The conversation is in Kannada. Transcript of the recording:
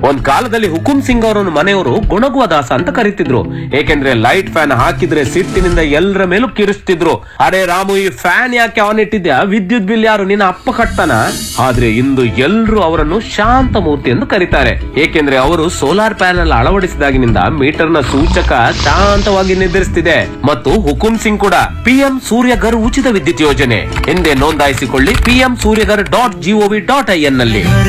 ಒಂದ್ ಕಾಲದಲ್ಲಿ ಹುಕುಂ ಸಿಂಗ್ ಅವರನ್ನು ಮನೆಯವರು ಗುಣಗುವ ದಾಸ ಅಂತ ಕರೀತಿದ್ರು. ಏಕೆಂದ್ರೆ ಲೈಟ್ ಫ್ಯಾನ್ ಹಾಕಿದ್ರೆ ಸಿಟ್ಟಿನಿಂದ ಎಲ್ಲರ ಮೇಲೂ ಕಿರಿಸ್ತಿದ್ರು. ಅರೆ ರಾಮು, ಈ ಫ್ಯಾನ್ ಯಾಕೆ ಆನ್ ಇಟ್ಟಿದ್ಯಾ? ವಿದ್ಯುತ್ ಬಿಲ್ ಯಾರು ನಿನ್ನ ಅಪ್ಪ ಕಟ್ತಾನ? ಆದ್ರೆ ಇಂದು ಎಲ್ರು ಅವರನ್ನು ಶಾಂತ ಮೂರ್ತಿ ಎಂದು ಕರೀತಾರೆ. ಏಕೆಂದ್ರೆ ಅವರು ಸೋಲಾರ್ ಪ್ಯಾನೆಲ್ ಅಳವಡಿಸಿದಾಗಿನಿಂದ ಮೀಟರ್ ನ ಸೂಚಕ ಶಾಂತವಾಗಿ ನಿರ್ಧರಿಸುತ್ತಿದೆ. ಮತ್ತು ಹುಕುಂ ಸಿಂಗ್ ಕೂಡ PM ಸೂರ್ಯಘರ್ ಉಚಿತ ವಿದ್ಯುತ್ ಯೋಜನೆ ಎಂದೇ ನೋಂದಾಯಿಸಿಕೊಳ್ಳಿ. PM suryaghar.gov.in ನಲ್ಲಿ.